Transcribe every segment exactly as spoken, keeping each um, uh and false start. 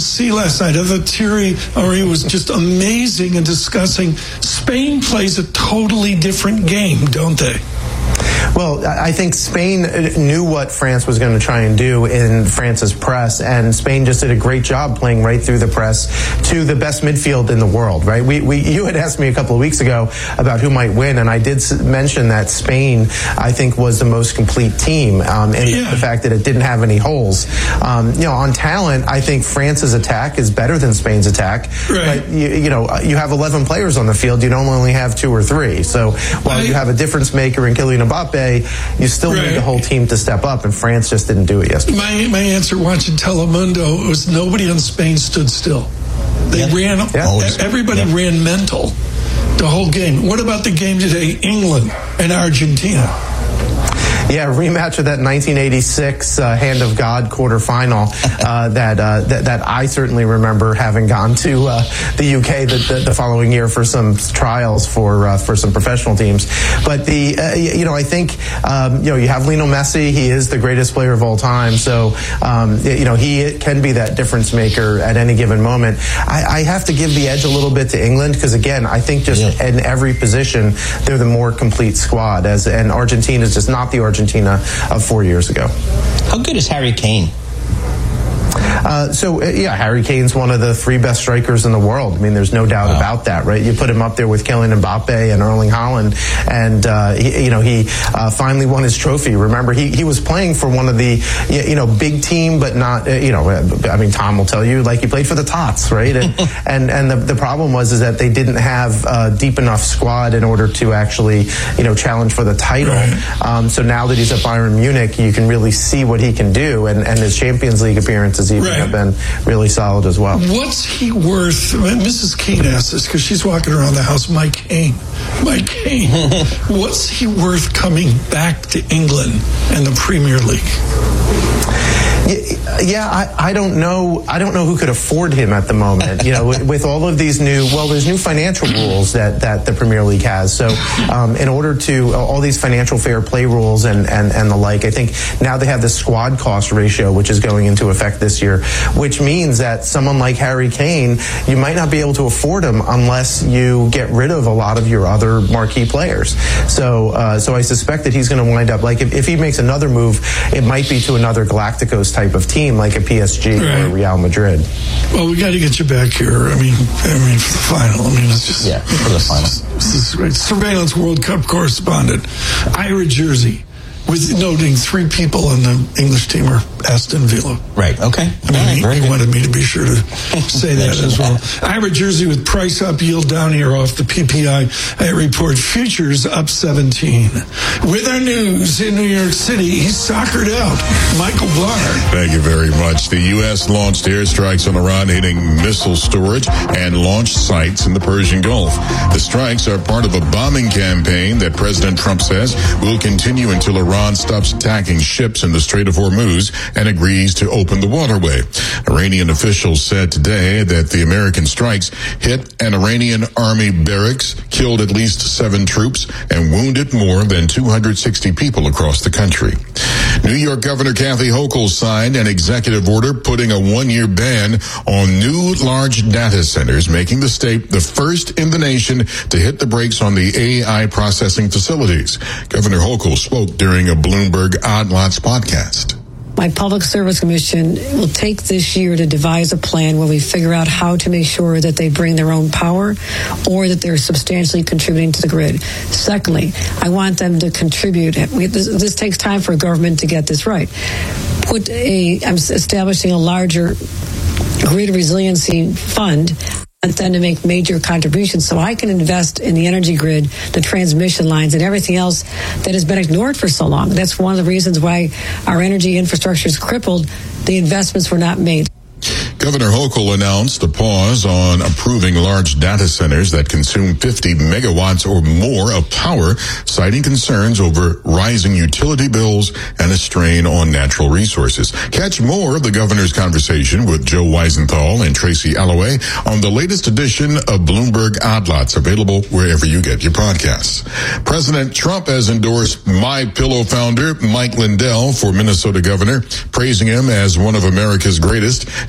see last night. I thought Thierry Henry was just amazing in discussing Spain plays a totally different game, don't they? Well, I think Spain knew what France was going to try and do in France's press, and Spain just did a great job playing right through the press to the best midfield in the world, right? We, we, you had asked me a couple of weeks ago about who might win, and I did mention that Spain, I think, was the most complete team, um, and yeah. the fact that it didn't have any holes. Um, you know, on talent, I think France's attack is better than Spain's attack, right. but you, you know, you have eleven players on the field, you don't only have two or three. So while I, you have a difference maker in Kylian Mbappe, you still right. need the whole team to step up, and France just didn't do it yesterday. My my answer watching Telemundo was nobody on Spain stood still. They yeah. ran, yeah. everybody yeah. ran mental the whole game. What about the game today, England and Argentina? Yeah, rematch of that nineteen eighty-six uh, Hand of God quarterfinal uh, that, uh, that that I certainly remember having gone to uh, the U K the, the, the following year for some trials for uh, for some professional teams. But the uh, you know I think um, you know you have Lionel Messi. He is the greatest player of all time. So um, you know he can be that difference maker at any given moment. I, I have to give the edge a little bit to England because again I think just yeah. in every position they're the more complete squad. As and Argentina is just not the Argentina of four years ago. How good is Harry Kane? Uh, so, uh, yeah, Harry Kane's one of the three best strikers in the world. I mean, there's no doubt wow. about that, right? You put him up there with Kylian Mbappe and Erling Haaland, and, uh, he, you know, he uh, finally won his trophy. Remember, he, he was playing for one of the, you know, big team, but not, uh, you know, I mean, Tom will tell you, like, he played for the Tots, right? And and, and the, the problem was is that they didn't have a deep enough squad in order to actually, you know, challenge for the title. Right. Um, so now that he's at Bayern Munich, you can really see what he can do, and, and his Champions League appearances even right. have been really solid as well. What's he worth? Missus Keane asked this because she's walking around the house. Mike Cain, Mike Cain. What's he worth coming back to England and the Premier League? Yeah, I, I don't know. I don't know who could afford him at the moment. You know, with, with all of these new, well, there's new financial rules that, that the Premier League has. So, um, in order to uh, all these financial fair play rules and, and, and the like, I think now they have the squad cost ratio, which is going into effect this year, which means that someone like Harry Kane, you might not be able to afford him unless you get rid of a lot of your other marquee players. So, uh, so I suspect that he's going to wind up like if, if he makes another move, it might be to another Galacticos type of team like a P S G right. or Real Madrid. Well, we got to get you back here. I mean, I mean for the final. I mean, it's just yeah for the final. This is great. Surveillance World Cup correspondent, Ira Jersey, with noting three people on the English team are Aston Villa. Right. Okay. I mean, right, he, he wanted me to be sure to say that as well. Ira Jersey with price up, yield down here off the P P I report. Futures up seventeen. With our news in New York City, he's soccered out. Michael Barr. Thank you very much. The U S launched airstrikes on Iran, hitting missile storage and launch sites in the Persian Gulf. The strikes are part of a bombing campaign that President Trump says will continue until Iran stops attacking ships in the Strait of Hormuz and agrees to open the waterway. Iranian officials said today that the American strikes hit an Iranian army barracks, killed at least seven troops, and wounded more than two hundred sixty people across the country. New York Governor Kathy Hochul signed an executive order putting a one-year ban on new large data centers, making the state the first in the nation to hit the brakes on the A I processing facilities. Governor Hochul spoke during a Bloomberg Odd Lots podcast. My Public Service Commission will take this year to devise a plan where we figure out how to make sure that they bring their own power or that they're substantially contributing to the grid. Secondly, I want them to contribute. We, this, this takes time for a government to get this right. Put a, I'm establishing a larger grid resiliency fund and then to make major contributions so I can invest in the energy grid, the transmission lines, and everything else that has been ignored for so long. That's one of the reasons why our energy infrastructure is crippled. The investments were not made. Governor Hochul announced a pause on approving large data centers that consume fifty megawatts or more of power, citing concerns over rising utility bills and a strain on natural resources. Catch more of the governor's conversation with Joe Weisenthal and Tracy Alloway on the latest edition of Bloomberg Odd Lots, available wherever you get your podcasts. President Trump has endorsed MyPillow founder Mike Lindell for Minnesota governor, praising him as one of America's greatest and most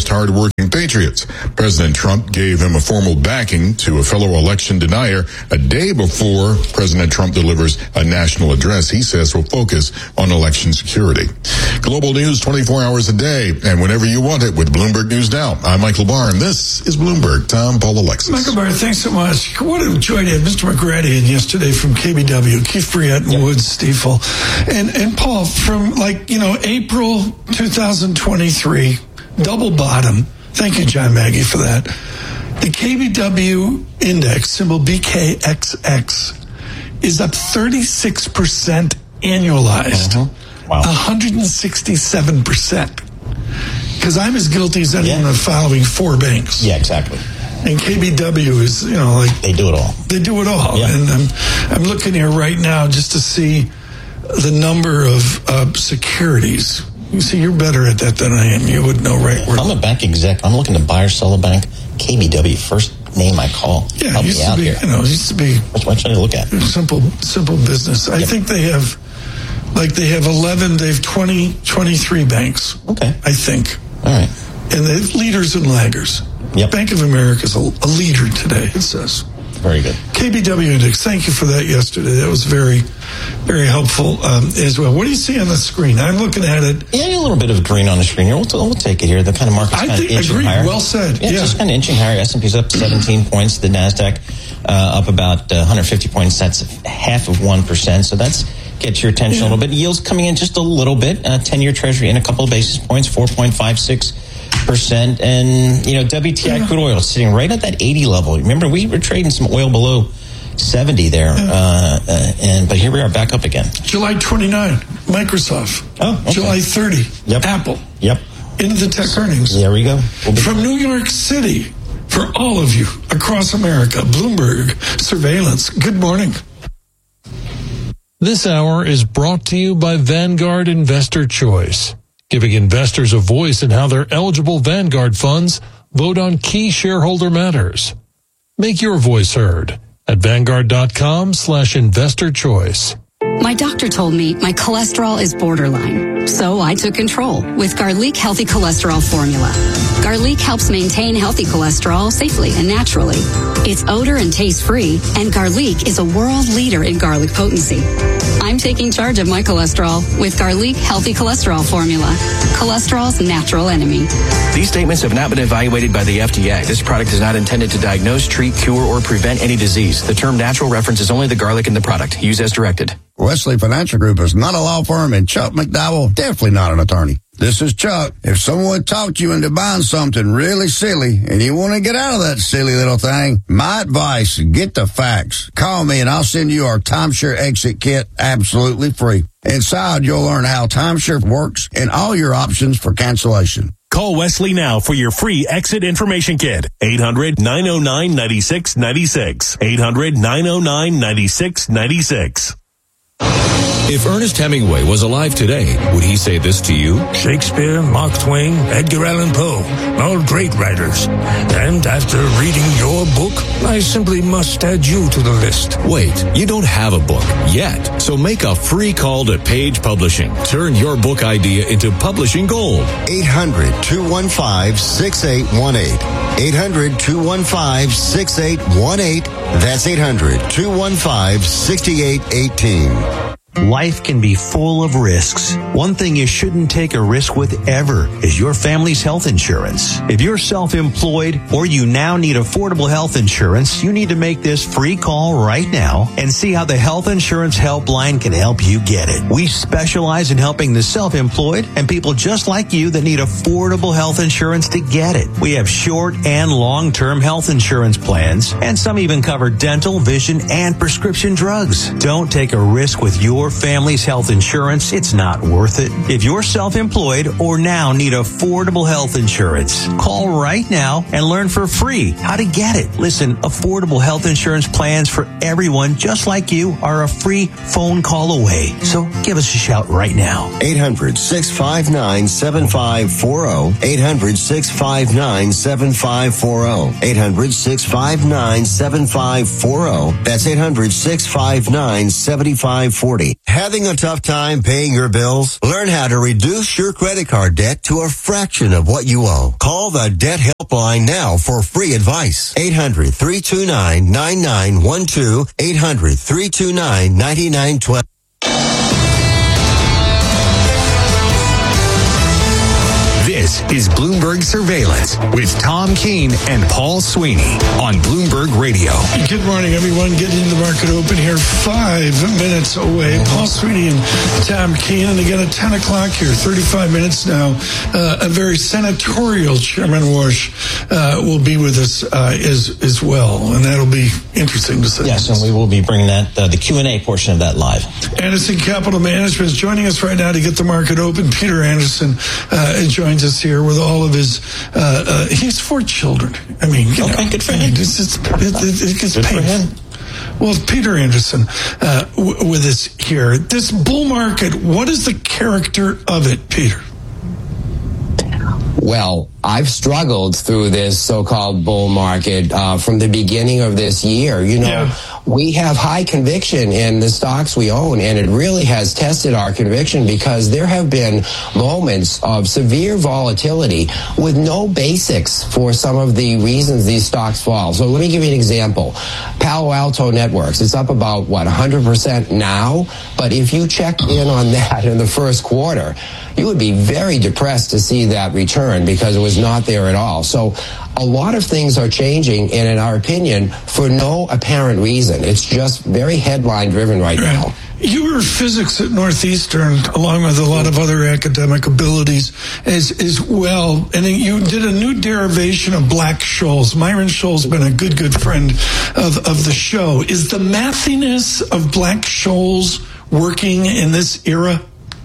most hardworking patriots. President Trump gave him a formal backing to a fellow election denier a day before President Trump delivers a national address he says will focus on election security. Global news twenty-four hours a day and whenever you want it with Bloomberg News Now. I'm Michael Barr, and this is Bloomberg. Tom, Paul, Alexis. Michael Barr, thanks so much. What a joy to have Mister McGrady in yesterday from K B W, Keith Briette and yep. Woods, Stiefel. And, and Paul, from like, you know, April two thousand twenty-three, double bottom. Thank you, John Maggie, for that. The K B W index, symbol B K X X, is up thirty-six percent annualized. Uh-huh. Wow. one hundred sixty-seven percent. Because I'm as guilty as anyone yeah. of following four banks. Yeah, exactly. And K B W is, you know, like... They do it all. They do it all. Yeah. And I'm, I'm looking here right now just to see the number of uh, securities. You see, you're better at that than I am. You would know right where... I'm a bank exec. I'm looking to buy or sell a bank. K B W, first name I call. Yeah, Help it used me to out be, here. you know, it used to be... What should I look at? Simple, simple business. I yep. think they have, like they have eleven, they have twenty, twenty-three banks. Okay. I think. All right. And they have leaders and laggers. Yep. Bank of America is a, a leader today, it says. Very good. K B W Index, thank you for that yesterday. That was very, very helpful um, as well. What do you see on the screen? I'm looking at it. Yeah, a little bit of green on the screen here. We'll, t- we'll take it here. The kind of market's I kind think, of inching agree. higher. Well said. Yeah, yeah. It's just kind of inching higher. S and P's up seventeen points. The NASDAQ uh, up about uh, one hundred fifty points. That's half of one percent. So that's gets your attention yeah. a little bit. Yields coming in just a little bit. Uh, ten-year Treasury in a couple of basis points, four point five six percent. And, you know, W T I yeah. crude oil sitting right at that eighty level. Remember, we were trading some oil below seventy there, yeah. uh, uh, and but here we are back up again. July twenty-ninth, Microsoft. Oh, okay. July thirtieth, yep. Apple. Yep. Into the tech earnings. There we go. We'll be- From New York City, for all of you across America, Bloomberg Surveillance. Good morning. This hour is brought to you by Vanguard Investor Choice, giving investors a voice in how their eligible Vanguard funds vote on key shareholder matters. Make your voice heard at Vanguard.com slash investor choice. My doctor told me my cholesterol is borderline, so I took control with Garlic Healthy Cholesterol Formula. Garlic helps maintain healthy cholesterol safely and naturally. It's odor and taste-free, and Garlic is a world leader in garlic potency. I'm taking charge of my cholesterol with Garlic Healthy Cholesterol Formula, cholesterol's natural enemy. These statements have not been evaluated by the F D A. This product is not intended to diagnose, treat, cure, or prevent any disease. The term natural references only the garlic in the product. Use as directed. Wesley Financial Group is not a law firm, and Chuck McDowell definitely not an attorney. This is Chuck. If someone talked you into buying something really silly and you want to get out of that silly little thing, my advice, get the facts. Call me and I'll send you our timeshare exit kit absolutely free. Inside, you'll learn how timeshare works and all your options for cancellation. Call Wesley now for your free exit information kit. eight hundred, nine oh nine, nine six nine six. eight hundred, nine oh nine, nine six nine six. If Ernest Hemingway was alive today, would he say this to you? Shakespeare, Mark Twain, Edgar Allan Poe, all great writers. And after reading your book, I simply must add you to the list. Wait, you don't have a book yet. So make a free call to Page Publishing. Turn your book idea into publishing gold. eight hundred, two one five, six eight one eight. eight hundred, two one five, six eight one eight. That's eight hundred, two one five, six eight one eight. Life can be full of risks. One thing you shouldn't take a risk with ever is your family's health insurance. If you're self-employed or you now need affordable health insurance, you need to make this free call right now and see how the Health Insurance Helpline can help you get it. We specialize in helping the self-employed and people just like you that need affordable health insurance to get it. We have short and long-term health insurance plans, and some even cover dental, vision, and prescription drugs. Don't take a risk with your family's health insurance. It's not worth it. If you're self-employed or now need affordable health insurance, call right now and learn for free how to get it. Listen, affordable health insurance plans for everyone just like you are a free phone call away. So give us a shout right now. eight hundred, six five nine, seven five four zero. eight hundred, six five nine, seven five four zero. eight hundred, six five nine, seven five four zero. That's eight hundred, six five nine, seven five four zero. money. Having a tough time paying your bills? Learn how to reduce your credit card debt to a fraction of what you owe. Call the Debt Helpline now for free advice. eight hundred, three two nine, nine nine one two. eight hundred, three two nine, nine nine one two. This is Bloomberg Surveillance with Tom Keene and Paul Sweeney on Bloomberg Radio. Good morning, everyone. Getting the market open here five minutes away. Paul Sweeney and Tom Keene. And again, at ten o'clock here, thirty-five minutes now, uh, a very senatorial Chairman Warsh uh, will be with us uh, as, as well. And that'll be interesting to see. Yes, and we will be bringing that uh, the Q and A portion of that live. Anderson Capital Management is joining us right now to get the market open. Peter Anderson uh, joins us here with all of his, uh, uh, he has four children. I mean, you okay, know, good for him. It's, it's, it, it, it gets good paid. for him. Well, Peter Anderson uh, w- with us here. This bull market, what is the character of it, Peter? Well, I've struggled through this so-called bull market uh, from the beginning of this year. You know, yeah. we have high conviction in the stocks we own, and it really has tested our conviction because there have been moments of severe volatility with no basics for some of the reasons these stocks fall. So let me give you an example. Palo Alto Networks, it's up about, what, one hundred percent now? But if you checked in on that in the first quarter, you would be very depressed to see that return because it was not there at all. So a lot of things are changing, and in our opinion, for no apparent reason. It's just very headline driven right now. You were physics at Northeastern, along with a lot of other academic abilities as, as well. And you did a new derivation of Black-Scholes. Myron Scholl's been a good, good friend of, of the show. Is the mathiness of Black-Scholes working in this era?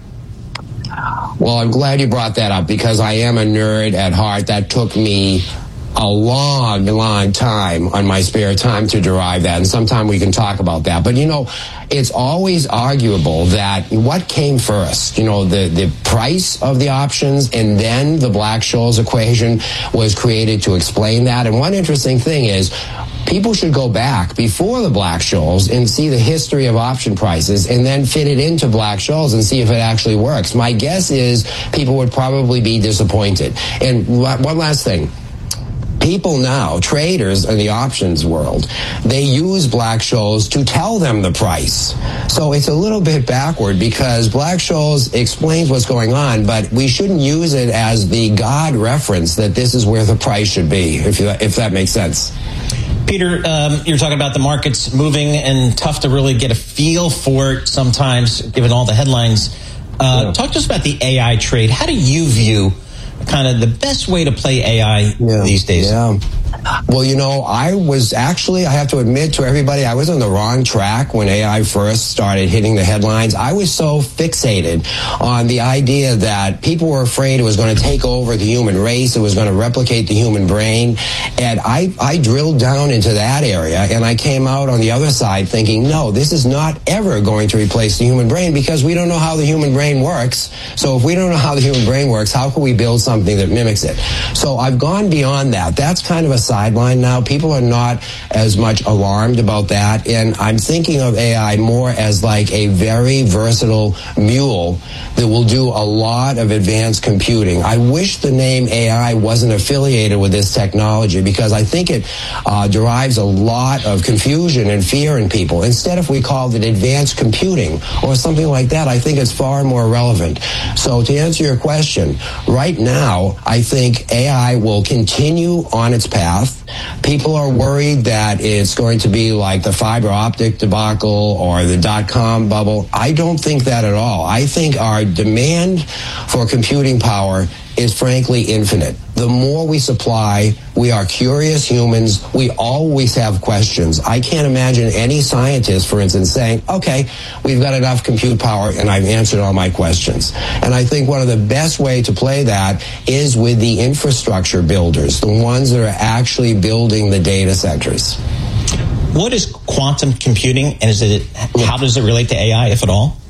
Well, I'm glad you brought that up because I am a nerd at heart. That took me a long, long time on my spare time to derive that, and sometime we can talk about that. But, you know, it's always arguable that what came first, you know, the, the price of the options and then the Black-Scholes equation was created to explain that. And one interesting thing is people should go back before the Black-Scholes and see the history of option prices and then fit it into Black-Scholes and see if it actually works. My guess is people would probably be disappointed. And one last thing. People now, traders in the options world, they use Black-Scholes to tell them the price. So it's a little bit backward because Black-Scholes explains what's going on, but we shouldn't use it as the God reference that this is where the price should be, if, you, if that makes sense. Peter, um, you're talking about the markets moving and tough to really get a feel for it sometimes, given all the headlines. Uh, yeah. Talk to us about the A I trade. How do you view kind of the best way to play A I yeah, these days? Yeah. Well, you know, I was actually, I have to admit to everybody, I was on the wrong track when A I first started hitting the headlines. I was so fixated on the idea that people were afraid it was going to take over the human race, it was going to replicate the human brain. And I, I drilled down into that area, and I came out on the other side thinking, no, this is not ever going to replace the human brain because we don't know how the human brain works. So if we don't know how the human brain works, how can we build something that mimics it? So I've gone beyond that. That's kind of a sideline now. People are not as much alarmed about that. And I'm thinking of A I more as like a very versatile mule that will do a lot of advanced computing. I wish the name A I wasn't affiliated with this technology because I think it uh, derives a lot of confusion and fear in people. Instead, if we called it advanced computing or something like that, I think it's far more relevant. So to answer your question, right now, I think A I will continue on its path. People are worried that it's going to be like the fiber optic debacle or the dot-com bubble. I don't think that at all. I think our demand for computing power is frankly infinite. The more we supply, we are curious humans. We always have questions. I can't imagine any scientist, for instance, saying, okay, we've got enough compute power and I've answered all my questions. And I think one of the best way to play that is with the infrastructure builders, the ones that are actually building the data centers. What is quantum computing, and is it how does it relate to A I, if at all?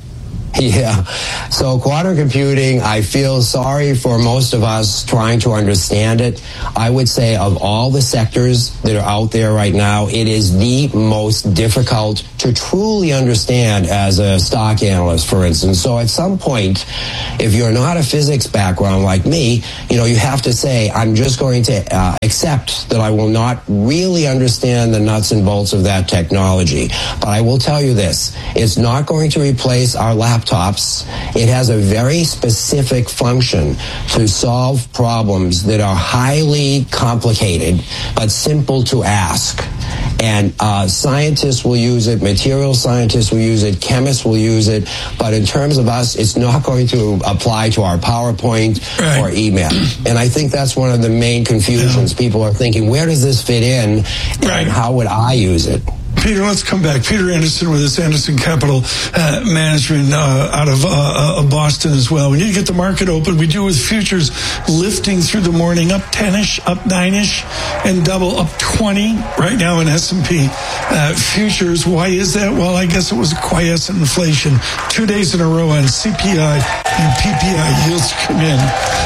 Yeah. So quantum computing, I feel sorry for most of us trying to understand it. I would say of all the sectors that are out there right now, it is the most difficult to truly understand as a stock analyst, for instance. So at some point, if you're not a physics background like me, you know, you have to say, I'm just going to uh, accept that I will not really understand the nuts and bolts of that technology. But I will tell you this, it's not going to replace our laptops. It has a very specific function to solve problems that are highly complicated but simple to ask. And uh, scientists will use it, material scientists will use it, chemists will use it, but in terms of us, it's not going to apply to our PowerPoint right. or email. And I think that's one of the main confusions. Yeah. People are thinking, where does this fit in, and right. how would I use it? Peter, let's come back. Peter Anderson with us, Anderson Capital uh, Management uh, out of uh, uh, Boston as well. We need to get the market open. We do with futures lifting through the morning, up ten-ish, up nine-ish, and double up twenty right now in S and P uh, futures. Why is that? Well, I guess it was quiescent inflation. Two days in a row on C P I and P P I yields come in.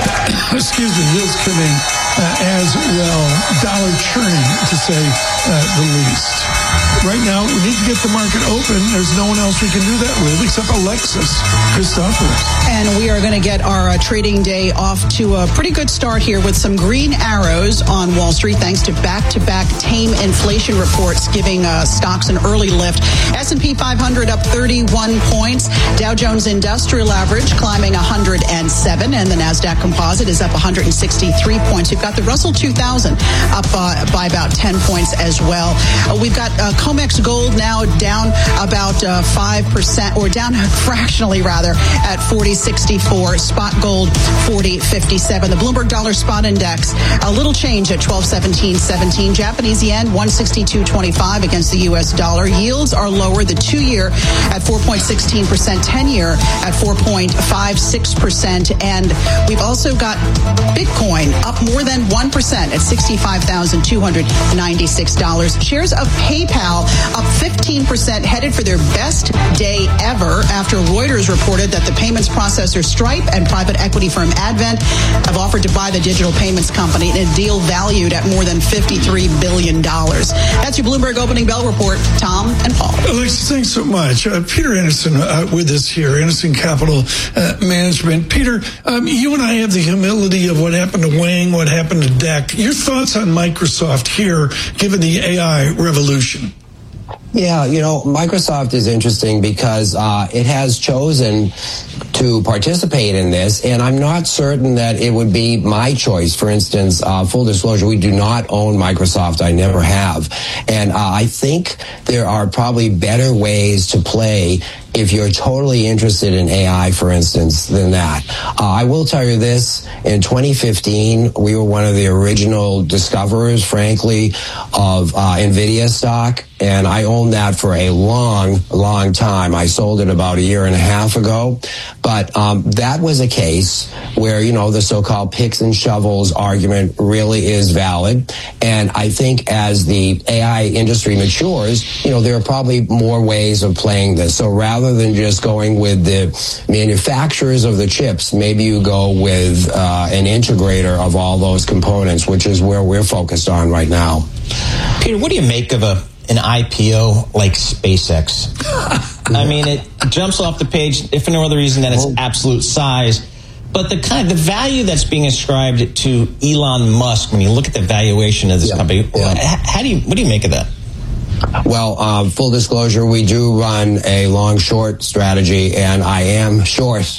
Excuse me, yields come in uh, as well. Dollar churning, to say uh, the least. Right now, we need to get the market open. There's no one else we can do that with except Alexis Christoforous. And we are going to get our uh, trading day off to a pretty good start here with some green arrows on Wall Street, thanks to back-to-back tame inflation reports giving uh, stocks an early lift. S and P five hundred up thirty-one points. Dow Jones Industrial Average climbing one hundred seven, and the NASDAQ Composite is up one hundred sixty-three points. We've got the Russell two thousand up uh, by about ten points as well. Uh, we've got uh, COMEX Gold now down about uh, five percent, or down fractionally rather, at forty sixty-four. Spot gold forty fifty-seven. The Bloomberg Dollar Spot Index a little change at twelve seventeen seventeen. Japanese yen one sixty-two twenty-five against the U S dollar. Yields are lower. The two-year at four point one six percent, ten-year at four point five six percent, and we've also got Bitcoin up more than one percent at sixty-five thousand two hundred ninety-six dollars. Shares of PayPal up fifteen percent, headed for their best day ever after Reuters reported that the payments processor Stripe and private equity firm Advent have offered to buy the digital payments company in a deal valued at more than fifty-three billion dollars. That's your Bloomberg Opening Bell Report. Tom and Paul. Alexis, thanks so much. Uh, Peter Anderson uh, with us here, Anderson Capital uh, Management. Peter, um, you and I have the humility of what happened to Wang, what happened to D E C. Your thoughts on Microsoft here, given the A I revolution? Yeah, you know, Microsoft is interesting because uh, it has chosen to participate in this, and I'm not certain that it would be my choice. For instance, uh, full disclosure, we do not own Microsoft. I never have. And uh, I think there are probably better ways to play if you're totally interested in A I, for instance, than that. Uh, I will tell you this, in twenty fifteen, we were one of the original discoverers, frankly, of uh, NVIDIA stock, and I owned that for a long, long time. I sold it about a year and a half ago, but um, that was a case where, you know, the so-called picks and shovels argument really is valid, and I think as the A I industry matures, you know, there are probably more ways of playing this. So rather Rather than just going with the manufacturers of the chips, maybe you go with uh, an integrator of all those components, which is where we're focused on right now. Peter, what do you make of a an I P O like SpaceX? I mean, it jumps off the page, if for no other reason than its absolute size. But the kind of the value that's being ascribed to Elon Musk, when you look at the valuation of this yeah. company, yeah. how do you what do you make of that? Well, uh, full disclosure, we do run a long-short strategy, and I am short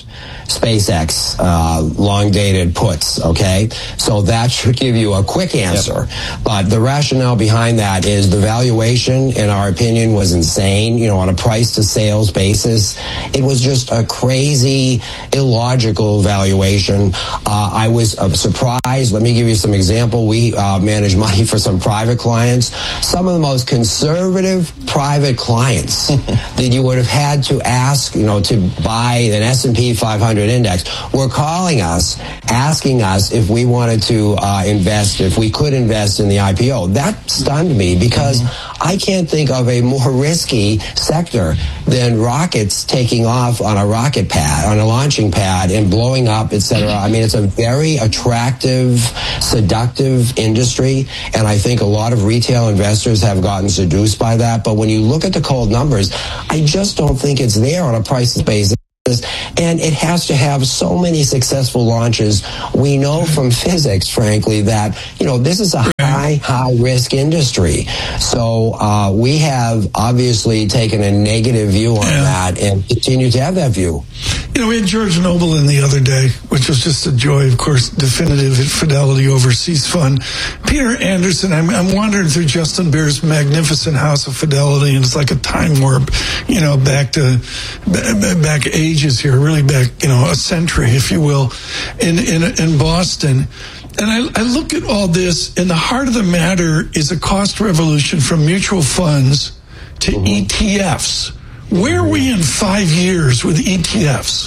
SpaceX, uh, long-dated puts, okay? So that should give you a quick answer. Yep. But the rationale behind that is the valuation, in our opinion, was insane. You know, on a price-to-sales basis, it was just a crazy, illogical valuation. Uh, I was uh, surprised. Let me give you some example. We uh, manage money for some private clients. Some of the most conservative private clients that you would have had to ask, you know, to buy an S and P five hundred hundred index were calling us, asking us if we wanted to uh, invest, if we could invest in the I P O. That stunned me because mm-hmm. I can't think of a more risky sector than rockets taking off on a rocket pad, on a launching pad, and blowing up, et cetera. I mean, it's a very attractive, seductive industry, and I think a lot of retail investors have gotten seduced by that. But when you look at the cold numbers, I just don't think it's there on a price basis. And it has to have so many successful launches. We know from physics, frankly, that, you know, this is a high, high risk industry. So uh, we have obviously taken a negative view on yeah. that and continue to have that view. You know, we had George Noble in the other day, which was just a joy, of course, Definitive Fidelity Overseas Fund. Peter Anderson, I'm, I'm wandering through Justin Bear's magnificent House of Fidelity, and it's like a time warp, you know, back to, back ages here, really back, you know, a century, if you will, in, in, in Boston. And I, I look at all this, and the heart of the matter is a cost revolution from mutual funds to mm-hmm. E T Fs. Where are we in five years with E T Fs?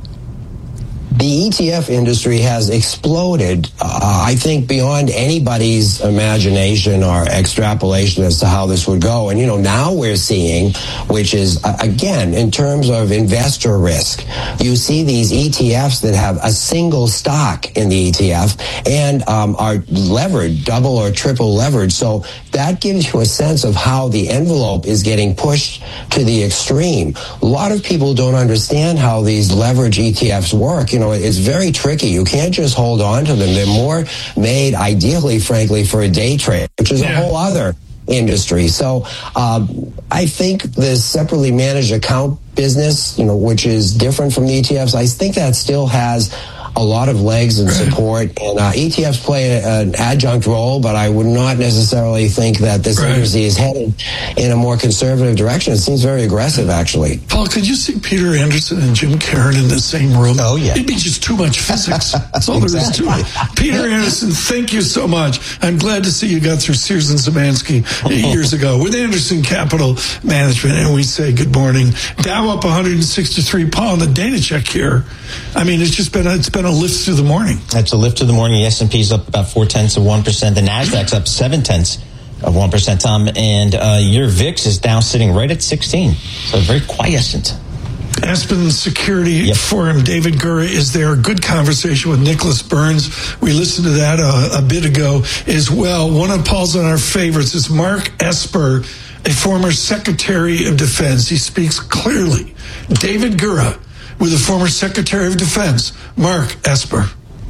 The E T F industry has exploded, uh, I think, beyond anybody's imagination or extrapolation as to how this would go. And, you know, now we're seeing, which is, uh, again, in terms of investor risk, you see these E T Fs that have a single stock in the E T F and um, are levered, double or triple levered. So that gives you a sense of how the envelope is getting pushed to the extreme. A lot of people don't understand how these leverage E T Fs work. You know, it's very tricky. You can't just hold on to them. They're more made, ideally, frankly, for a day trade, which is yeah. a whole other industry. So um, I think the separately managed account business, you know, which is different from the E T Fs, I think that still has a lot of legs and support, and uh, E T Fs play a, an adjunct role, but I would not necessarily think that this right. industry is headed in a more conservative direction. It seems very aggressive, actually. Paul, could you see Peter Anderson and Jim Caron in the same room? Oh, yeah. It'd be just too much physics. That's all exactly. there is to it. Peter Anderson, thank you so much. I'm glad to see you got through Sears and Zemansky years ago with Anderson Capital Management, and we say good morning. Dow up one hundred sixty-three. Paul, on the data check here, I mean, it's just been a, it's been a lift through the morning. That's a lift through the morning. The S and P's up about four tenths of one percent. The Nasdaq's up seven tenths of one percent, Tom. And uh, your V I X is now sitting right at sixteen. So very quiescent. Aspen Security yep. Forum, David Gura is there. A good conversation with Nicholas Burns. We listened to that a, a bit ago as well. One of Paul's on our favorites is Mark Esper, a former Secretary of Defense. He speaks clearly. David Gura with the former Secretary of Defense, Mark Esper.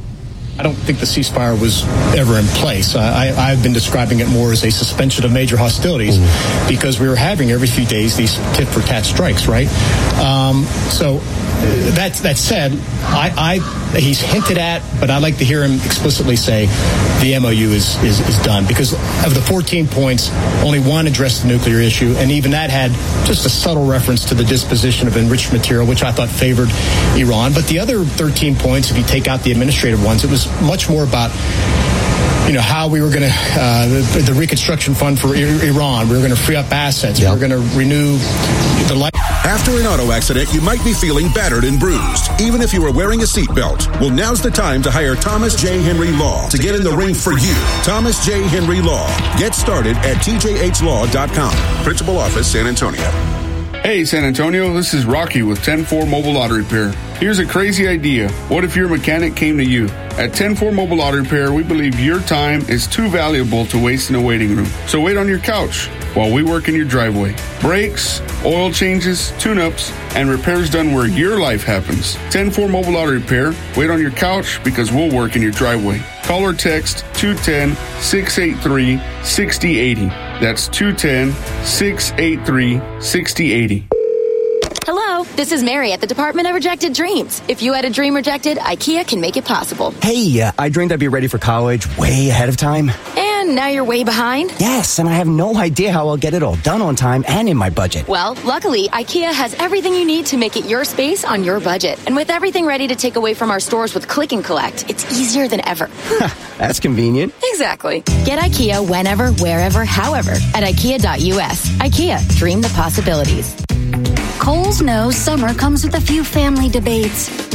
I don't think the ceasefire was ever in place. I, I've been describing it more as a suspension of major hostilities mm-hmm. because we were having every few days these tit-for-tat strikes, right? Um, so that that said, I, I he's hinted at, but I'd like to hear him explicitly say the M O U is, is, is done, because of the fourteen points, only one addressed the nuclear issue, and even that had just a subtle reference to the disposition of enriched material, which I thought favored Iran. But the other thirteen points, if you take out the administrative ones, it was much more about, you know, how we were going to, uh, the, the reconstruction fund for Iran. We were going to free up assets. Yep. We were going to renew the life. After an auto accident, you might be feeling battered and bruised, even if you were wearing a seatbelt. Well, now's the time to hire Thomas J. Henry Law to get in the ring for you. Thomas J. Henry Law. Get started at T J H law dot com. Principal Office, San Antonio. Hey, San Antonio, this is Rocky with ten four Mobile Auto Repair. Here's a crazy idea. What if your mechanic came to you? At ten four Mobile Auto Repair, we believe your time is too valuable to waste in a waiting room. So wait on your couch while we work in your driveway. Brakes, oil changes, tune-ups, and repairs done where your life happens. ten four Mobile Auto Repair. Wait on your couch because we'll work in your driveway. Call or text two one zero, six eight three, six zero eight zero. That's two one zero, six eight three, six zero eight zero. Hello, this is Mary at the Department of Rejected Dreams. If you had a dream rejected, IKEA can make it possible. Hey, uh, I dreamed I'd be ready for college way ahead of time. And now you're way behind? Yes, and I have no idea how I'll get it all done on time and in my budget. Well, luckily, IKEA has everything you need to make it your space on your budget. And with everything ready to take away from our stores with Click and Collect, it's easier than ever. That's convenient. Exactly. Get IKEA whenever, wherever, however at IKEA dot U S. IKEA, dream the possibilities. Kohl's knows summer comes with a few family debates.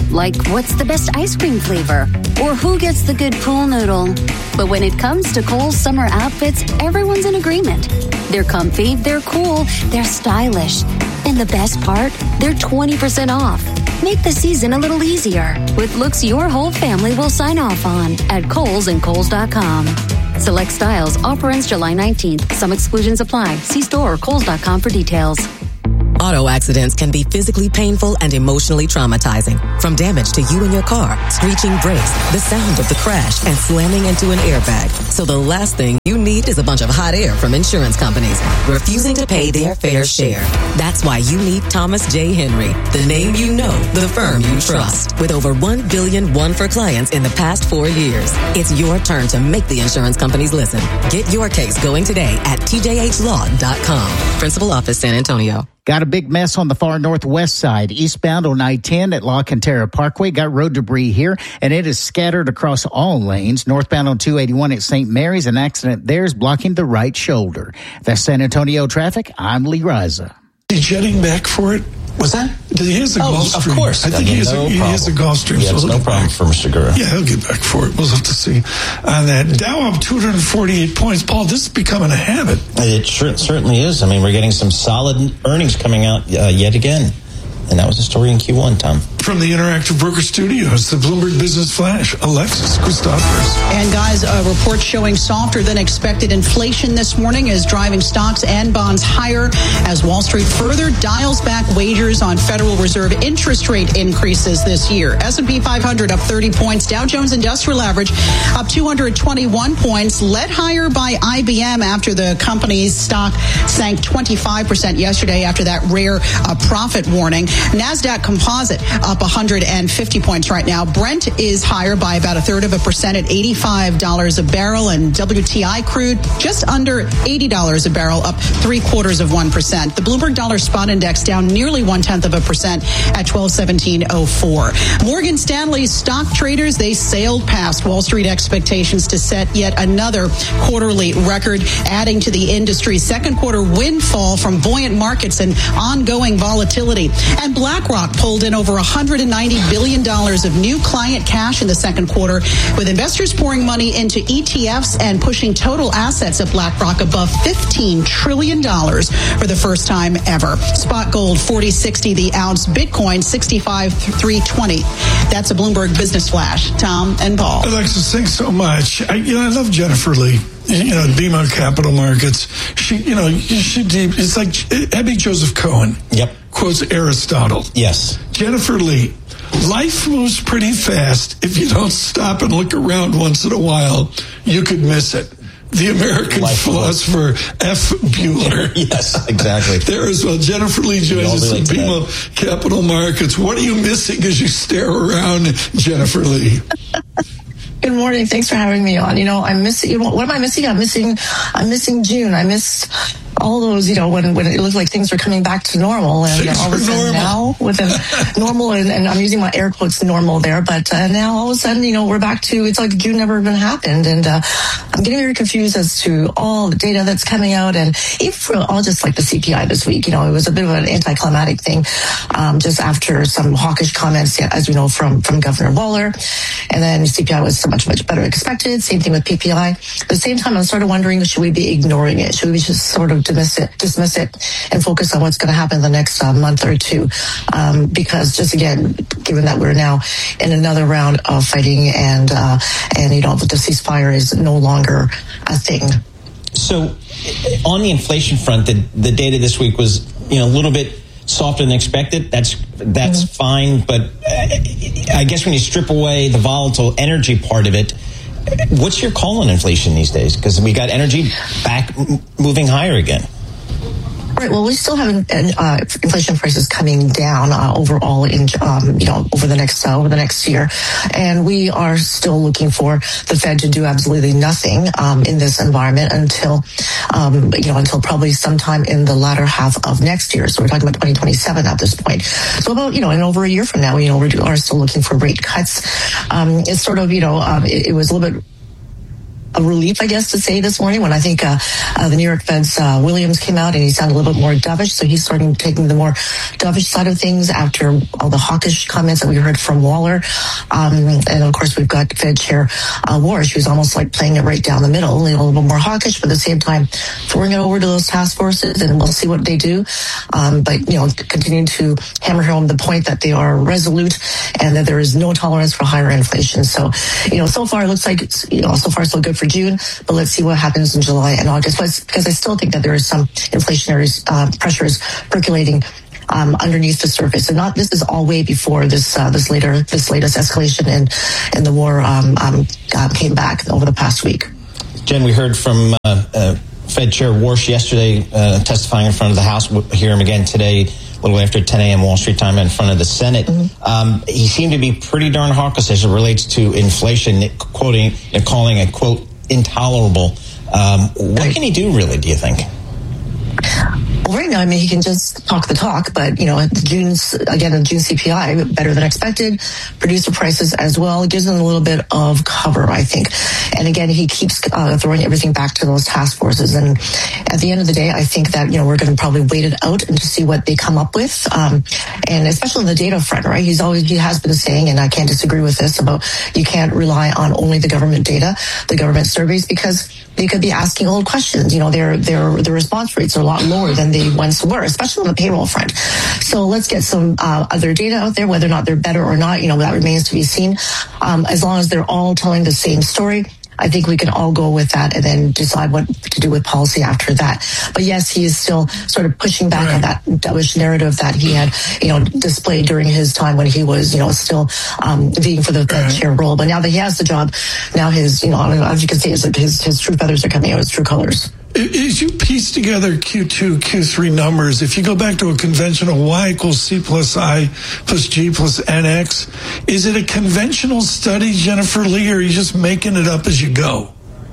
like what's the best ice cream flavor or who gets the good pool noodle. But when it comes to Kohl's summer outfits, everyone's in agreement. They're comfy, they're cool, they're stylish. And the best part, they're twenty percent off. Make the season a little easier with looks your whole family will sign off on at Kohl's and Kohl's dot com. Select styles. Offer ends July nineteenth. Some exclusions apply. See store or Kohl's dot com for details. Auto accidents can be physically painful and emotionally traumatizing. From damage to you and your car, screeching brakes, the sound of the crash, and slamming into an airbag. So the last thing you need is a bunch of hot air from insurance companies refusing to pay their fair share. That's why you need Thomas J. Henry, the name you know, the firm you trust. With over one billion won for clients in the past four years. It's your turn to make the insurance companies listen. Get your case going today at T J H law dot com. Principal Office, San Antonio. Got a big mess on the far northwest side. Eastbound on I ten at La Cantera Parkway. Got road debris here, and it is scattered across all lanes. Northbound on two eighty-one at Saint Mary's, an accident there is blocking the right shoulder. That's San Antonio traffic. I'm Lee Riza. Is he jetting back for it? Was that? He has a oh, Gulfstream. Of course. I think yeah, he, has no a, he has a Gulfstream. Yeah, so no problem back. for Mister Gura. Yeah, he'll get back for it. We'll have to see. On that, Dow up two hundred forty-eight points. Paul, this is becoming a habit. It sure, certainly is. I mean, we're getting some solid earnings coming out uh, yet again. And that was the story in Q one, Tom. From the Interactive Broker Studios, the Bloomberg Business Flash, Alexis Christophers. And guys, a report showing softer than expected inflation this morning is driving stocks and bonds higher as Wall Street further dials back wagers on Federal Reserve interest rate increases this year. S and P five hundred up thirty points. Dow Jones Industrial Average up two hundred twenty-one points, led higher by I B M after the company's stock sank twenty-five percent yesterday after that rare uh, profit warning. NASDAQ Composite up one hundred fifty points right now. Brent is higher by about a third of a percent at eighty-five dollars a barrel, and W T I crude just under eighty dollars a barrel, up three quarters of one percent. The Bloomberg Dollar Spot Index down nearly one tenth of a percent at twelve seventeen oh four. Morgan Stanley's stock traders, they sailed past Wall Street expectations to set yet another quarterly record, adding to the industry's second quarter windfall from buoyant markets and ongoing volatility. And BlackRock pulled in over one hundred ninety billion dollars of new client cash in the second quarter, with investors pouring money into E T Fs and pushing total assets at BlackRock above fifteen trillion dollars for the first time ever. Spot gold forty sixty the ounce, Bitcoin sixty-five three twenty. That's a Bloomberg Business Flash. Tom and Paul. Alexis, thanks so much. I, you know, I love Jennifer Lee. You know, B M O Capital Markets. She, you know, she, it's like Abby Joseph Cohen. Yep. Quotes Aristotle. Yes. Jennifer Lee. Life moves pretty fast. If you don't stop and look around once in a while, you could miss it. The American Life philosopher F. Bueller. Yes, exactly. There as well. Jennifer Lee joins us in B M O Capital Markets. What are you missing as you stare around, Jennifer Lee? Good morning. Thanks for having me on. You know, I'm missing, you know, what am I missing? I'm missing, I'm missing June. I miss all those, you know, when, when it looked like things were coming back to normal. And you know, all of a sudden now, with a normal, and, and I'm using my air quotes normal there, but uh, now all of a sudden, you know, we're back to, it's like June never even happened. And uh, I'm getting very confused as to all the data that's coming out. And even for all just like the C P I this week, you know, it was a bit of an anticlimactic thing um, just after some hawkish comments, as we know, from, from Governor Waller. And then C P I was so much, much better expected. Same thing with P P I. At the same time, I'm sort of wondering, should we be ignoring it? Should we just sort of dismiss it, dismiss it and focus on what's going to happen in the next uh, month or two? Um, because just again, given that we're now in another round of fighting and, uh, and you know, the ceasefire is no longer a thing. So on the inflation front, the, the data this week was, you know, a little bit softer than expected. That's that's mm-hmm. fine. But I guess when you strip away the volatile energy part of it, what's your call on inflation these days? Because we got energy back moving higher again. Right. Well, we still have uh, inflation prices coming down uh, overall in um, you know over the next uh, over the next year, and we are still looking for the Fed to do absolutely nothing um, in this environment until um, you know until probably sometime in the latter half of next year. So we're talking about twenty twenty-seven at this point. So about you know in over a year from now, you know we are still looking for rate cuts. Um, it's sort of you know um, it, it was a little bit a relief, I guess, to say this morning when I think uh, uh, the New York Fed's uh, Williams came out and he sounded a little bit more dovish. So he's starting taking the more dovish side of things after all the hawkish comments that we heard from Waller. Um, and of course, we've got Fed Chair uh, Warsh, who's almost like playing it right down the middle, a little bit more hawkish, but at the same time, throwing it over to those task forces, and we'll see what they do. Um, but, you know, continuing to hammer home the point that they are resolute and that there is no tolerance for higher inflation. So, you know, so far it looks like it's, you know, so far so good for June, but let's see what happens in July and August. But because I still think that there is some inflationary uh, pressures percolating um, underneath the surface, and not this is all way before this uh, this later this latest escalation and and the war um, um, uh, came back over the past week. Jen, we heard from uh, uh, Fed Chair Warsh yesterday uh, testifying in front of the House. We'll hear him again today, a little after ten a.m. Wall Street time, in front of the Senate. Mm-hmm. Um, he seemed to be pretty darn hawkish as it relates to inflation, quoting and calling it, quote, intolerable. Um, what right. can he do, really, do you think? Well, right now, I mean, he can just talk the talk, but, you know, June's, again, the June C P I, better than expected, producer prices as well, gives them a little bit of cover, I think. And again, he keeps uh, throwing everything back to those task forces. And at the end of the day, I think that, you know, we're going to probably wait it out and to see what they come up with. Um, and especially on the data front, right? He's always, he has been saying, and I can't disagree with this, about you can't rely on only the government data, the government surveys, because they could be asking old questions. You know, their, their, their response rates are a lot lower than they once were, especially on the payroll front. So let's get some uh, other data out there, whether or not they're better or not, you know, that remains to be seen. Um, as long as they're all telling the same story, I think we can all go with that and then decide what to do with policy after that. But yes, he is still sort of pushing back right. on that dovish narrative that he had, you know, displayed during his time when he was, you know, still um, vying for the Fed right. chair role. But now that he has the job, now his, you know, as you can see, his, his, his true feathers are coming out, his true colors. As you piece together Q two, Q three numbers, if you go back to a conventional Y equals C plus I plus G plus N X, is it a conventional study, Jennifer Lee, or are you just making it up as you go?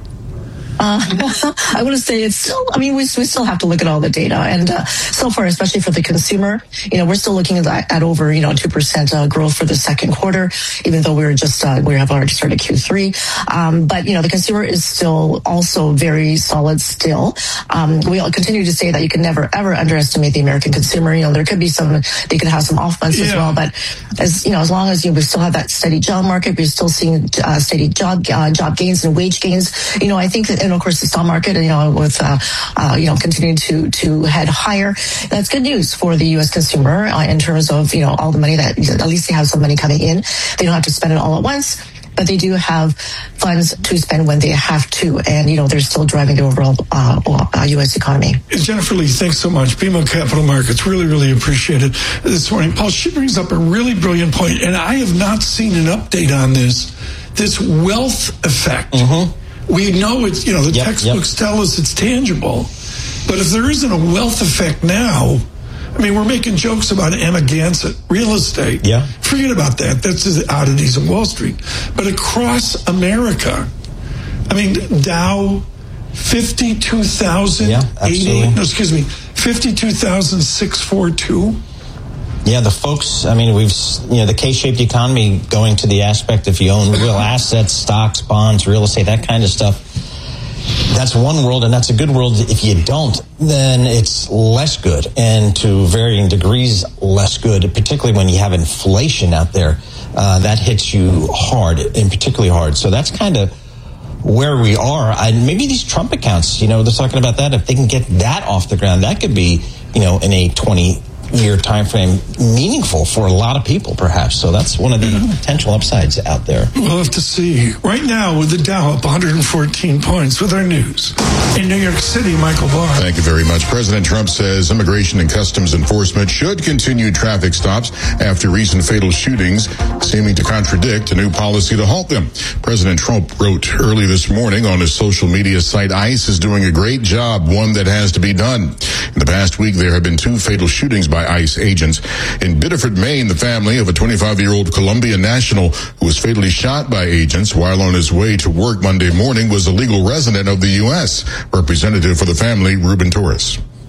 Uh, I want to say it's still, I mean, we, we still have to look at all the data. And uh, so far, especially for the consumer, you know, we're still looking at, at over, you know, two percent uh, growth for the second quarter, even though we were just, uh, we have already started Q three. Um, but, you know, the consumer is still also very solid still. Um, we all continue to say that you can never, ever underestimate the American consumer. You know, there could be some, they could have some off months yeah. as well. But as, you know, as long as you know, we still have that steady job market, we're still seeing uh, steady job, uh, job gains and wage gains. You know, I think that, and of course the stock market, you know, with uh, uh, you know continuing to to head higher, that's good news for the U S consumer uh, in terms of you know all the money that at least they have some money coming in. They don't have to spend it all at once, but they do have funds to spend when they have to, and you know they're still driving the overall uh, uh, U S economy. Jennifer Lee, thanks so much. B M O Capital Markets, really, really appreciate it this morning. Paul, she brings up a really brilliant point, and I have not seen an update on this. This wealth effect. Mm-hmm. We know it's, you know, the yep, textbooks yep. tell us it's tangible. But if there isn't a wealth effect now, I mean, we're making jokes about Emma Gansett, real estate. Yeah. Forget about that. That's the oddities of Wall Street. But across America, I mean, Dow, fifty-two thousand eighty, no, excuse me, fifty-two thousand six hundred forty-two. Yeah, the folks, I mean, we've, you know, the K-shaped economy going to the aspect if you own real assets, stocks, bonds, real estate, that kind of stuff. That's one world, and that's a good world. If you don't, then it's less good, and to varying degrees less good, particularly when you have inflation out there. Uh, that hits you hard, and particularly hard. So that's kind of where we are. I, maybe these Trump accounts, you know, they're talking about that. If they can get that off the ground, that could be, you know, in a twenty year time frame meaningful for a lot of people, perhaps. So that's one of the yeah. potential upsides out there. We'll have to see. Right now, with the Dow up one hundred fourteen points, with our news in New York City, Michael Barr. Thank you very much. President Trump says Immigration and Customs Enforcement should continue traffic stops after recent fatal shootings, seeming to contradict a new policy to halt them. President Trump wrote early this morning on his social media site, ICE is doing a great job, one that has to be done. In the past week, there have been two fatal shootings by ICE agents. In Biddeford, Maine, the family of a twenty-five-year-old Colombian national who was fatally shot by agents while on his way to work Monday morning was a legal resident of the U S. Representative for the family, Ruben Torres.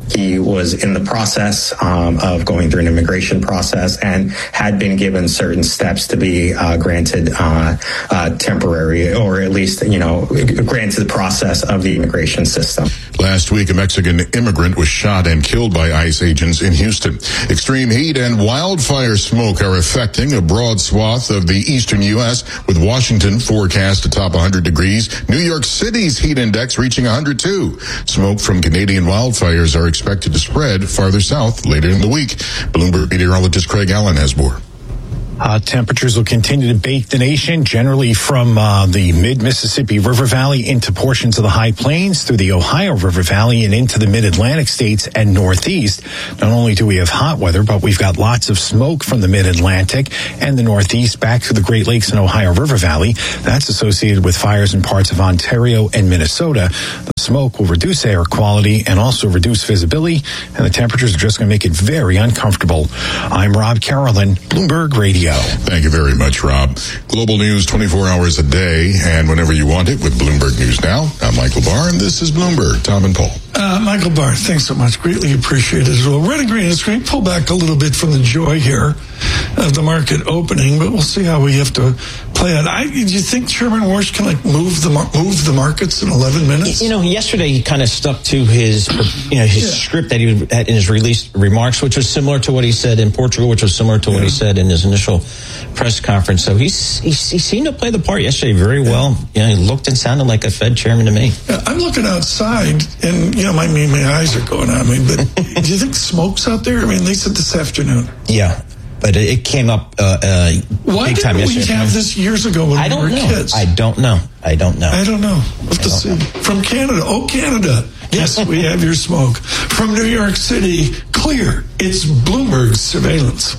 He was in the process um, of going through an immigration process and had been given certain steps to be uh, granted uh, uh, temporary, or at least, you know, granted the process of the immigration system. Last week, a Mexican immigrant was shot and killed by ICE agents in Houston. Extreme heat and wildfire smoke are affecting a broad swath of the eastern U S, with Washington forecast to top one hundred degrees. New York City's heat index reaching one hundred two. Smoke from Canadian wildfires are expected to spread farther south later in the week. Bloomberg meteorologist Craig Allen has more. Uh, temperatures will continue to bake the nation, generally from uh, the mid-Mississippi River Valley into portions of the High Plains, through the Ohio River Valley and into the mid-Atlantic states and Northeast. Not only do we have hot weather, but we've got lots of smoke from the mid-Atlantic and the Northeast back through the Great Lakes and Ohio River Valley. That's associated with fires in parts of Ontario and Minnesota. The smoke will reduce air quality and also reduce visibility, and the temperatures are just going to make it very uncomfortable. I'm Rob Carolyn, Bloomberg Radio. Thank you very much, Rob. Global news twenty-four hours a day and whenever you want it with Bloomberg News Now. I'm Michael Barr, and this is Bloomberg. Tom and Paul. Uh, Michael Barr, thanks so much. Greatly appreciated as well. Red and green is great. Pull back a little bit from the joy here of the market opening, but we'll see how we have to play it. I, do you think Chairman Warsh can like move the move the markets in eleven minutes? You know, yesterday he kind of stuck to his, you know, his yeah. script that he had in his released remarks, which was similar to what he said in Portugal, which was similar to yeah. what he said in his initial press conference. So he's, he, he seemed to play the part yesterday very well. You know, he looked and sounded like a Fed chairman to me. Yeah, I'm looking outside, and you know, my my eyes are going on me. But do you think smoke's out there? I mean, they said this afternoon. Yeah. But it came up uh, uh, Why big time didn't we yesterday. have this years ago when I we don't were know. kids? I don't know. I don't know. I don't know. We'll have to see. Know. From Canada. Oh, Canada. Yes, we have your smoke. From New York City, clear. It's Bloomberg surveillance.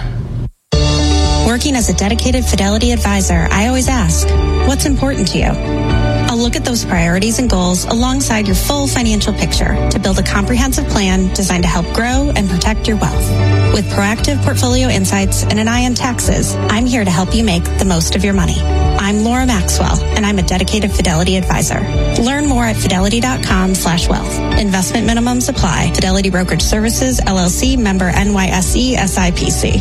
Working as a dedicated Fidelity advisor, I always ask, what's important to you? I'll look at those priorities and goals alongside your full financial picture to build a comprehensive plan designed to help grow and protect your wealth. With proactive portfolio insights and an eye on taxes, I'm here to help you make the most of your money. I'm Laura Maxwell, and I'm a dedicated Fidelity advisor. Learn more at fidelity.com slash wealth. Investment minimums apply. Fidelity Brokerage Services, L L C, member N Y S E, S I P C.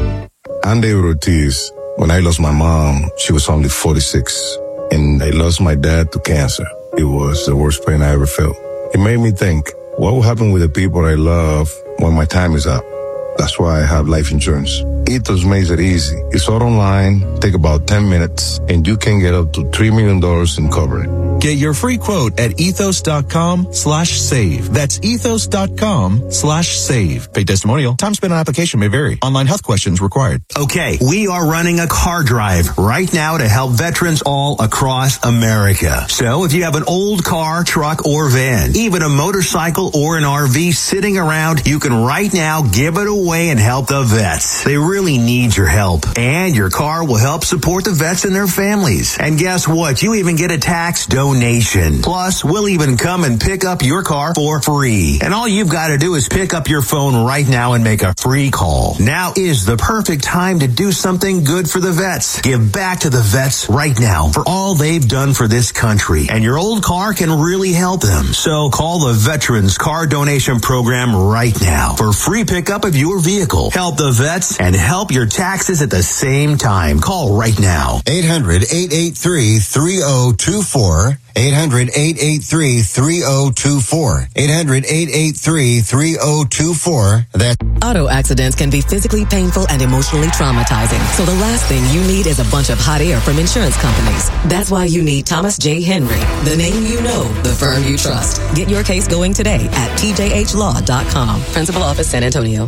I'm David Ortiz. When I lost my mom, she was only forty-six. And I lost my dad to cancer. It was the worst pain I ever felt. It made me think, what will happen with the people I love when my time is up? That's why I have life insurance. Ethos makes it easy. It's all online, take about ten minutes, and you can get up to three million dollars in coverage. Get your free quote at ethos.com slash save. That's ethos.com slash save. Paid testimonial. Time spent on application may vary. Online health questions required. Okay, we are running a car drive right now to help veterans all across America. So if you have an old car, truck, or van, even a motorcycle or an R V sitting around, you can right now give it away and help the vets. They really need your help. And your car will help support the vets and their families. And guess what? You even get a tax donation. Plus, we'll even come and pick up your car for free. And all you've got to do is pick up your phone right now and make a free call. Now is the perfect time to do something good for the vets. Give back to the vets right now for all they've done for this country. And your old car can really help them. So call the Veterans Car Donation Program right now for free pickup of your vehicle. Help the vets and help your taxes at the same time. Call right now. eight hundred, eight eight three, three oh two four. eight hundred, eight eight three, three oh two four. eight hundred, eight eight three, three oh two four. That's Auto accidents can be physically painful and emotionally traumatizing. So the last thing you need is a bunch of hot air from insurance companies. That's why you need Thomas J. Henry, the name you know, the firm you trust. Get your case going today at T J H law dot com. Principal Office, San Antonio.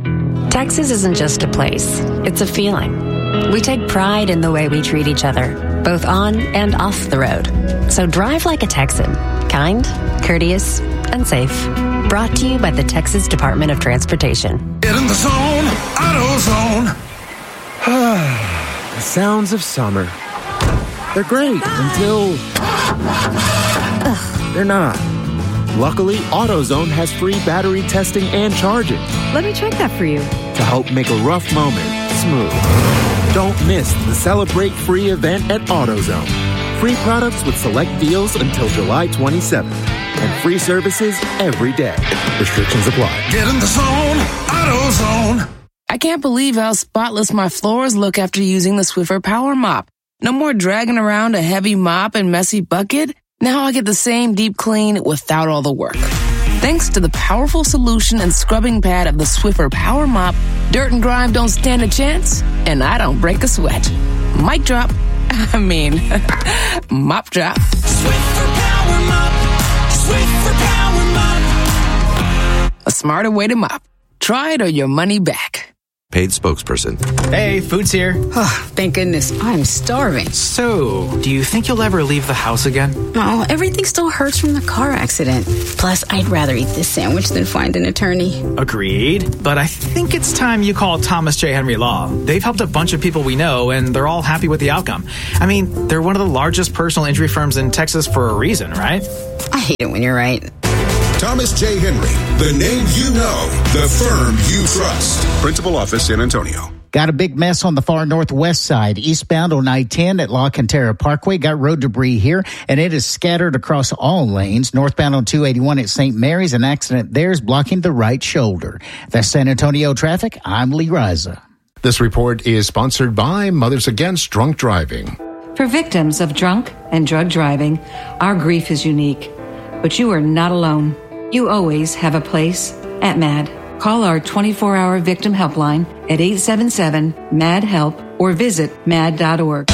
Texas isn't just a place. It's a feeling. We take pride in the way we treat each other, both on and off the road. So drive like a Texan. Kind, courteous, and safe. Brought to you by the Texas Department of Transportation. Get in the zone, AutoZone. The sounds of summer. They're great until Ugh, they're not. Luckily, AutoZone has free battery testing and charging. Let me check that for you. To help make a rough moment smooth. Don't miss the Celebrate Free event at AutoZone. Free products with select deals until July twenty-seventh. and free services every day. Restrictions apply. Get in the zone, AutoZone. I can't believe how spotless my floors look after using the Swiffer Power Mop. No more dragging around a heavy mop and messy bucket. Now I get the same deep clean without all the work. Thanks to the powerful solution and scrubbing pad of the Swiffer Power Mop, dirt and grime don't stand a chance, and I don't break a sweat. Mic drop. I mean, mop drop. Swiffer Power Mop. Swiffer Power Mop. A smarter way to mop. Try it or your money back. Paid spokesperson. Hey, food's here. Oh, thank goodness. I'm starving. So, do you think you'll ever leave the house again? Oh, everything still hurts from the car accident. Plus, I'd rather eat this sandwich than find an attorney. Agreed. But I think it's time you call Thomas J. Henry Law. They've helped a bunch of people we know, and they're all happy with the outcome. I mean, they're one of the largest personal injury firms in Texas for a reason, right? I hate it when you're right. Thomas J. Henry, the name you know, the firm you trust. Principal office, San Antonio. Got a big mess on the far northwest side. Eastbound on I ten at La Cantera Parkway. Got road debris here, and it is scattered across all lanes. Northbound on two eighty-one at Saint Mary's, an accident there is blocking the right shoulder. That's San Antonio traffic. I'm Lee Riza. This report is sponsored by Mothers Against Drunk Driving. For victims of drunk and drug driving, our grief is unique. But you are not alone. You always have a place at MAD. Call our twenty-four hour victim helpline at eight seven seven, M A D, HELP or visit mad dot org.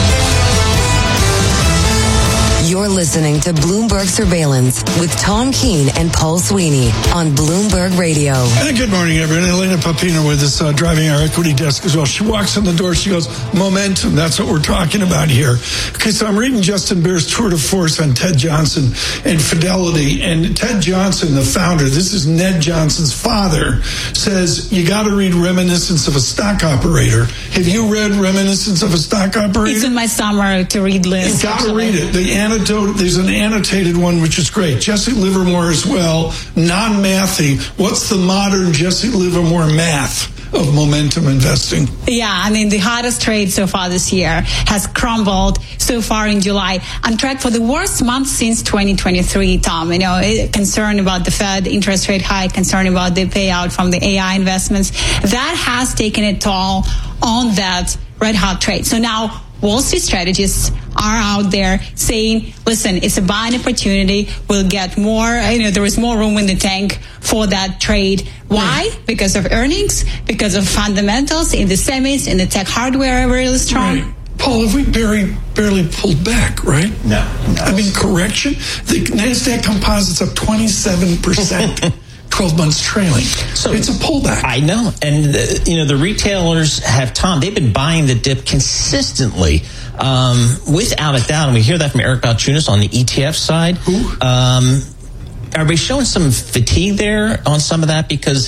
You're listening to Bloomberg Surveillance with Tom Keene and Paul Sweeney on Bloomberg Radio. And good morning, everyone. Elena Papina with us, uh, driving our equity desk as well. She walks in the door. She goes, momentum. That's what we're talking about here. Okay, so I'm reading Justin Bear's tour de force on Ted Johnson and Fidelity. And Ted Johnson, the founder, this is Ned Johnson's father, says you got to read Reminiscence of a Stock Operator. Have you read Reminiscence of a Stock Operator? It's in my summer to read list. You got to read it. The annotated There's an annotated one, which is great. Jesse Livermore as well, non-mathy. What's the modern Jesse Livermore math of momentum investing? Yeah, I mean, the hottest trade so far this year has crumbled so far in July. On track for the worst month since twenty twenty-three, Tom. You know, concern about the Fed interest rate hike, concern about the payout from the A I investments. That has taken a toll on that red hot trade. So now Wall Street strategists are out there saying, listen, it's a buying opportunity. We'll get more, you know, there is more room in the tank for that trade. Why? Right. Because of earnings, because of fundamentals in the semis, in the tech hardware are really strong. Right. Paul, have we barely, barely pulled back, right? No. no. I mean, correction, the NASDAQ Composite's up twenty-seven percent. twelve months trailing. So it's a pullback. I know. And, uh, you know, the retailers have, Tom, they've been buying the dip consistently, um, without a doubt. And we hear that from Eric Balchunas on the E T F side. Who? Um, are we showing some fatigue there on some of that? Because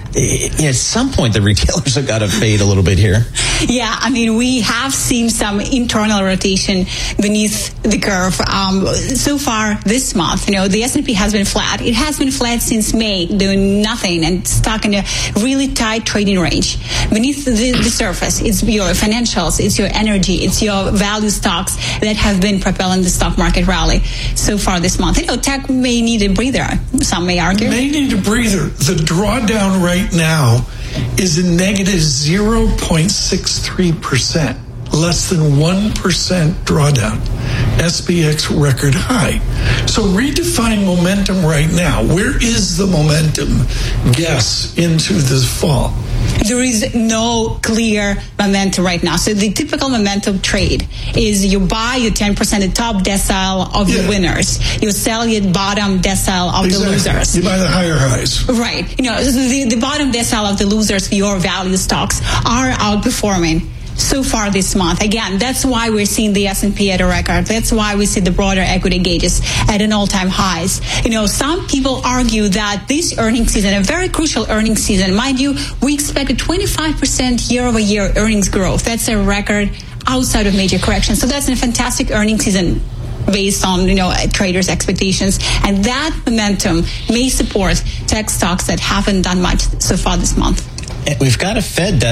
at some point, the retailers have got to fade a little bit here. Yeah, I mean, we have seen some internal rotation beneath the curve. Um, so far this month, you know, the S and P has been flat. It has been flat since May, doing nothing and stuck in a really tight trading range. Beneath the, the surface, it's your financials, it's your energy, it's your value stocks that have been propelling the stock market rally so far this month. You know, tech may need a breather, some may argue. May need a breather. The drawdown right now is a negative zero point six three percent, less than one percent drawdown. S B X record high. So redefine momentum right now. Where is the momentum guess into this fall? There is no clear momentum right now. So the typical momentum trade is you buy your ten percent, the top decile of yeah. the winners. You sell your bottom decile of exactly. the losers. You buy the higher highs. Right. You know, the, the bottom decile of the losers, your value stocks, are outperforming so far this month. Again, that's why we're seeing the S and P at a record. That's why we see the broader equity gauges at an all-time highs. You know, some people argue that this earnings season, a very crucial earnings season, mind you, we expect a twenty-five percent year-over-year earnings growth. That's a record outside of major corrections. So that's a fantastic earnings season based on, you know, traders' expectations. And that momentum may support tech stocks that haven't done much so far this month. We've got a Fed that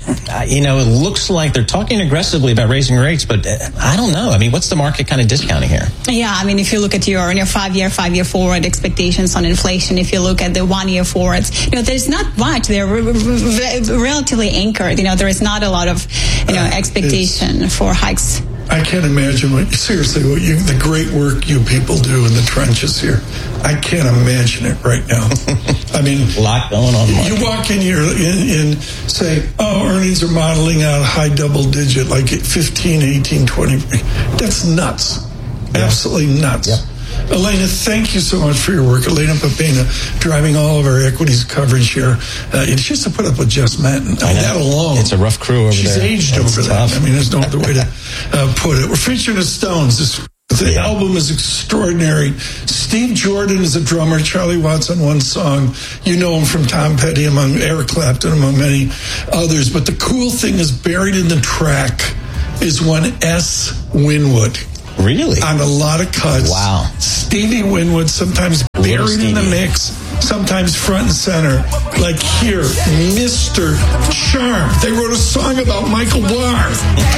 uh, you know, it looks like they're talking aggressively about raising rates, but uh, I don't know. I mean, what's the market kind of discounting here? Yeah, I mean, if you look at your your five-year, five-year forward expectations on inflation, if you look at the one-year forwards, you know, there's not much. They're re- re- relatively anchored. You know, there is not a lot of, you know, expectation uh, for hikes. I can't imagine what, seriously, what you, the great work you people do in the trenches here. I can't imagine it right now. I mean, a lot going on. Mark. You walk in here and, and say, oh, earnings are modeling out high double digit, like fifteen, eighteen, twenty. That's nuts. Yeah. Absolutely nuts. Yeah. Elena, thank you so much for your work. Elena Popena, driving all of our equities coverage here. Uh, it's just to put up with Jess Manton. I mean, that alone. It's a rough crew over She's there. She's aged That's over tough. that. I mean, there's no other way to uh, put it. We're featuring the Stones. This, the yeah. album is extraordinary. Steve Jordan is a drummer. Charlie Watts on one song. You know him from Tom Petty, among Eric Clapton, among many others. But the cool thing is, buried in the track is one S. Winwood. Really? On a lot of cuts. Wow. Stevie Winwood, sometimes buried in the mix, sometimes front and center. Like here, Mister Charm. They wrote a song about Michael Barr.